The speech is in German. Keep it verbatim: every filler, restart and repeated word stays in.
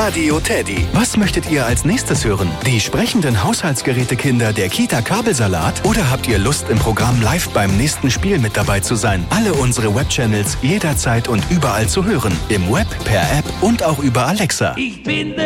Radio Teddy. Was möchtet ihr als nächstes hören? Die sprechenden Haushaltsgerätekinder der Kita Kabelsalat? Oder habt ihr Lust, im Programm live beim nächsten Spiel mit dabei zu sein? Alle unsere Webchannels jederzeit und überall zu hören. Im Web, per App und auch über Alexa. Ich bin